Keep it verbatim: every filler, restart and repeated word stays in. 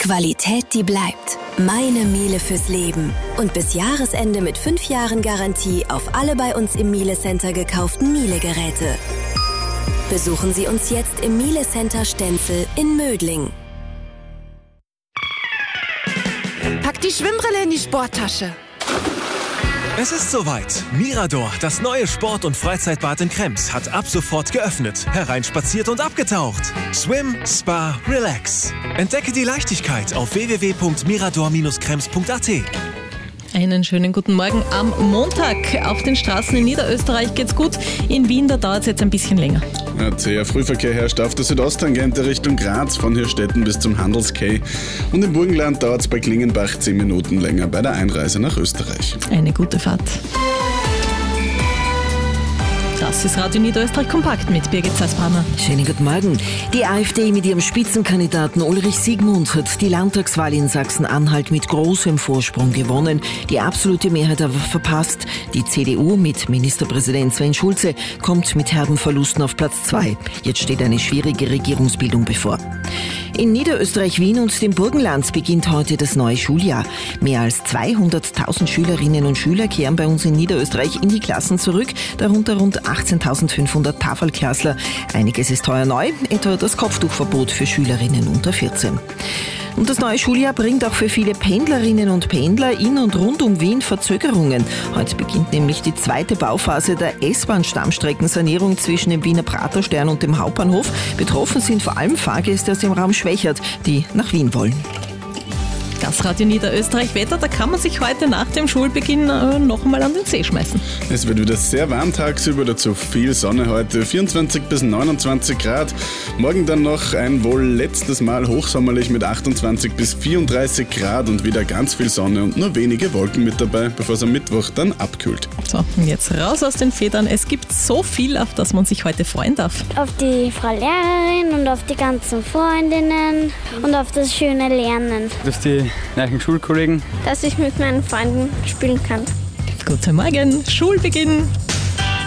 Qualität, die bleibt. Meine Miele fürs Leben. Und bis Jahresende mit fünf Jahren Garantie auf alle bei uns im Miele Center gekauften Miele-Geräte. Besuchen Sie uns jetzt im Miele Center Stenzel in Mödling. Pack die Schwimmbrille in die Sporttasche. Es ist soweit. Mirador, das neue Sport- und Freizeitbad in Krems, hat ab sofort geöffnet, hereinspaziert und abgetaucht. Swim, Spa, Relax. Entdecke die Leichtigkeit auf w w w punkt mirador Bindestrich krems punkt a t. Einen schönen guten Morgen am Montag. Auf den Straßen in Niederösterreich geht's gut. In Wien, da dauert es jetzt ein bisschen länger. Ja, zäher Frühverkehr herrscht auf der Südosttangente Richtung Graz, von Hirstetten bis zum Handelsquai. Und im Burgenland dauert es bei Klingenbach zehn Minuten länger bei der Einreise nach Österreich. Eine gute Fahrt. Das ist Radio Niederösterreich kompakt mit Birgit Zeisbranner. Schönen guten Morgen. Die AfD mit ihrem Spitzenkandidaten Ulrich Siegmund hat die Landtagswahl in Sachsen-Anhalt mit großem Vorsprung gewonnen. Die absolute Mehrheit aber verpasst. Die C D U mit Ministerpräsident Sven Schulze kommt mit herben Verlusten auf Platz zwei. Jetzt steht eine schwierige Regierungsbildung bevor. In Niederösterreich, Wien und dem Burgenland beginnt heute das neue Schuljahr. Mehr als zweihunderttausend Schülerinnen und Schüler kehren bei uns in Niederösterreich in die Klassen zurück, darunter rund achtzehntausendfünfhundert Tafelklassler. Einiges ist heuer neu, etwa das Kopftuchverbot für Schülerinnen unter vierzehn. Und das neue Schuljahr bringt auch für viele Pendlerinnen und Pendler in und rund um Wien Verzögerungen. Heute beginnt nämlich die zweite Bauphase der S-Bahn-Stammstreckensanierung zwischen dem Wiener Praterstern und dem Hauptbahnhof. Betroffen sind vor allem Fahrgäste aus dem Raum Schwächert, die nach Wien wollen. Das Radio Niederösterreich Wetter, da kann man sich heute nach dem Schulbeginn äh, noch einmal an den See schmeißen. Es wird wieder sehr warm tagsüber, dazu viel Sonne heute, vierundzwanzig bis neunundzwanzig Grad. Morgen dann noch ein wohl letztes Mal hochsommerlich mit achtundzwanzig bis vierunddreißig Grad und wieder ganz viel Sonne und nur wenige Wolken mit dabei, bevor es am Mittwoch dann abkühlt. So, und jetzt raus aus den Federn. Es gibt so viel, auf das man sich heute freuen darf. Auf die Frau Lehrerin und auf die ganzen Freundinnen und auf das schöne Lernen. Dass die neuen Schulkollegen. Dass ich mit meinen Freunden spielen kann. Guten Morgen, Schulbeginn.